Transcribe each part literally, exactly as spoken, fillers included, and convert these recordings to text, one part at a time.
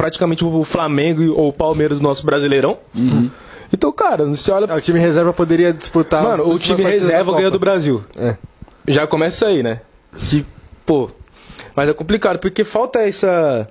praticamente o Flamengo ou o Palmeiras do nosso Brasileirão. Uhum. Então, cara, você olha... É, o time reserva poderia disputar... Mano, o time reserva ganha do Brasil. É. Já começa aí, né? Que, pô... Mas é complicado, porque falta essa...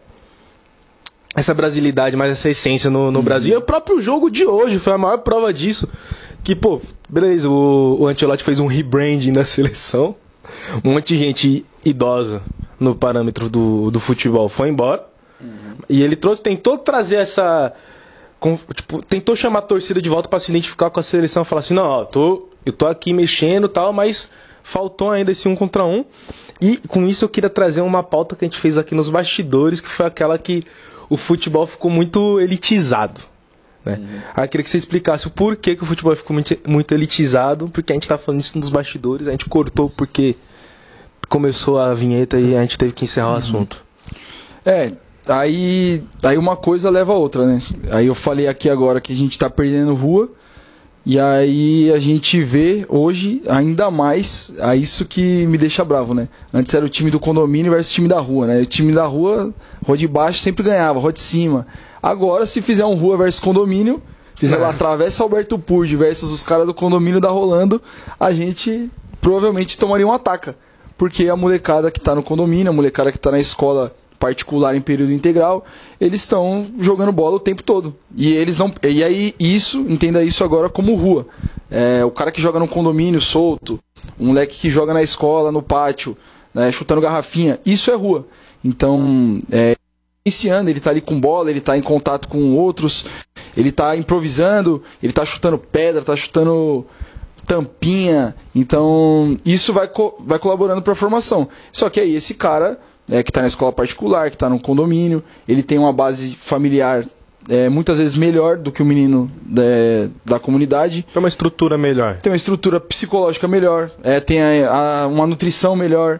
Essa brasilidade, mais essa essência no, no uhum. Brasil. E o próprio jogo de hoje foi a maior prova disso. Que, pô, beleza, o, o Ancelotti fez um rebranding da seleção. Um monte de gente idosa no parâmetro do, do futebol foi embora. Uhum. E ele trouxe, tentou trazer essa... Com, tipo, tentou chamar a torcida de volta para se identificar com a seleção. Falar assim, não, ó, tô, eu tô aqui mexendo e tal, mas faltou ainda esse um contra um. E com isso eu queria trazer uma pauta que a gente fez aqui nos bastidores, que foi aquela que o futebol ficou muito elitizado. Né? Uhum. Aí eu queria que você explicasse o porquê que o futebol ficou muito, muito elitizado, porque a gente tá falando isso nos bastidores, a gente cortou porque começou a vinheta e a gente teve que encerrar uhum. o assunto. É, aí, aí uma coisa leva a outra, né? Aí eu falei aqui agora que a gente tá perdendo rua, e aí a gente vê hoje ainda mais, é isso que me deixa bravo, né? Antes era o time do condomínio versus o time da rua, né? O time da rua, rua de baixo sempre ganhava, rua de cima. Agora, se fizer um rua versus condomínio, fizer lá Travessa Alberto Purdi versus os caras do condomínio da Rolando, a gente provavelmente tomaria um ataque. Porque a molecada que tá no condomínio, a molecada que tá na escola particular em período integral, eles estão jogando bola o tempo todo. E eles não. E aí, isso, entenda isso agora como rua. É, o cara que joga no condomínio solto, um moleque que joga na escola, no pátio, né, chutando garrafinha, isso é rua. Então, é, iniciando, ele tá ali com bola, ele tá em contato com outros, ele tá improvisando, ele tá chutando pedra, tá chutando tampinha. Então, isso vai, co- vai colaborando para a formação. Só que aí, esse cara. É, que está na escola particular, que está no condomínio, ele tem uma base familiar é, muitas vezes melhor do que o menino é, da comunidade. Tem uma estrutura melhor. Tem uma estrutura psicológica melhor, é, tem a, a, uma nutrição melhor,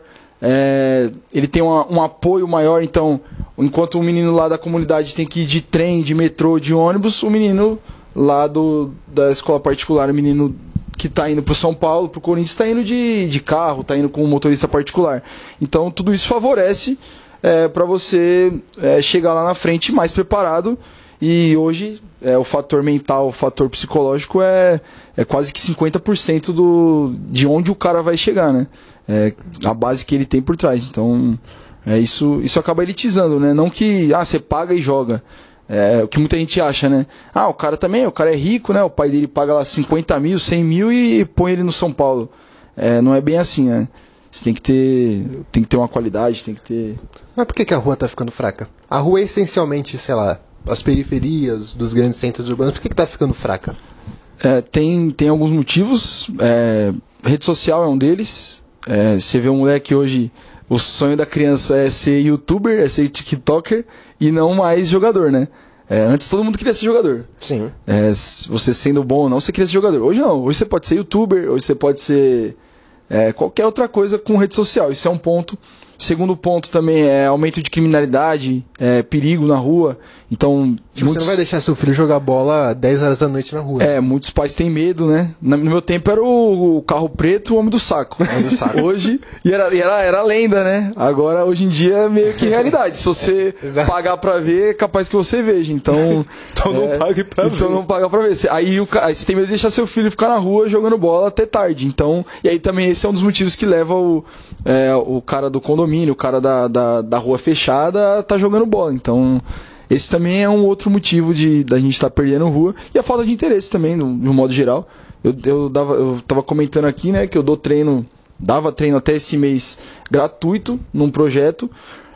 é, ele tem uma, um apoio maior. Então, enquanto o menino lá da comunidade tem que ir de trem, de metrô, de ônibus, o menino lá do, da escola particular, o menino que está indo para o São Paulo, para o Corinthians, está indo de, de carro, está indo com um motorista particular. Então, tudo isso favorece é, para você é, chegar lá na frente mais preparado. E hoje, é, o fator mental, o fator psicológico é, é quase que cinquenta por cento do, de onde o cara vai chegar, né? É, a base que ele tem por trás. Então, é, isso, isso acaba elitizando, né? Não que ah, você paga e joga. É o que muita gente acha, né? Ah, o cara também, o cara é rico, né? O pai dele paga lá cinquenta mil, cem mil e põe ele no São Paulo. É, não é bem assim, né? Você tem que ter, tem que ter uma qualidade, tem que ter... Mas por que, que a rua tá ficando fraca? A rua é essencialmente, sei lá, as periferias dos grandes centros urbanos. Por que, que tá ficando fraca? É, tem, tem alguns motivos. É, rede social é um deles. É, você vê um moleque hoje... O sonho da criança é ser youtuber, é ser tiktoker e não mais jogador, né? É, antes todo mundo queria ser jogador. Sim. É, você sendo bom ou não, você queria ser jogador. Hoje não. Hoje você pode ser youtuber, hoje você pode ser é, qualquer outra coisa com rede social. Isso é um ponto. Segundo ponto também é aumento de criminalidade, é, perigo na rua. Então, tipo, muitos... você não vai deixar seu filho jogar bola dez horas da noite na rua. É, muitos pais têm medo, né? No meu tempo era o, o carro preto, o homem do saco. Homem do saco. Hoje, e era, e era, era lenda, né? Agora, hoje em dia, é meio que realidade. Se você é, pagar pra ver, é capaz que você veja. Então, então é, não pague pra então ver. não paga pra ver. Aí, o, aí você tem medo de deixar seu filho ficar na rua jogando bola até tarde. Então, e aí também esse é um dos motivos que leva o, é, o cara do condomínio, o cara da, da, da rua fechada, tá jogando bola. Então... Esse também é um outro motivo de da gente estar tá perdendo rua. E a falta de interesse também, no, de um modo geral. Eu, eu, dava, eu tava comentando aqui, né, que eu dou treino, dava treino até esse mês gratuito num projeto.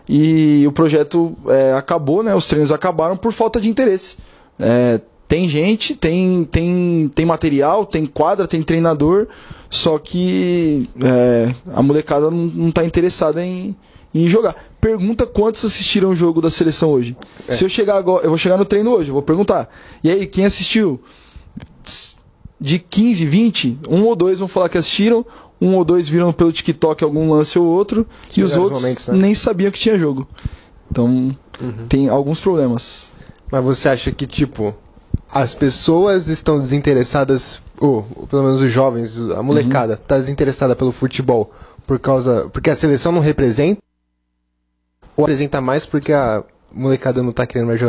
E o projeto é, acabou, né? Os treinos acabaram por falta de interesse. É, tem gente, tem, tem, tem material, tem quadra, tem treinador. Só que é, a molecada não, não tá interessada em... em jogar. Pergunta quantos assistiram o jogo da seleção hoje. É. Se eu chegar agora, eu vou chegar no treino hoje, eu vou perguntar. E aí, quem assistiu? De quinze, vinte, um ou dois vão falar que assistiram, um ou dois viram pelo TikTok algum lance ou outro, que e os outros momentos, né? Nem sabiam que tinha jogo. Então, uhum. Tem alguns problemas. Mas você acha que, tipo, as pessoas estão desinteressadas, ou pelo menos os jovens, a molecada, uhum. Tá desinteressada pelo futebol por causa, porque a seleção não representa? Ou apresenta mais porque a molecada não tá querendo mais jogar?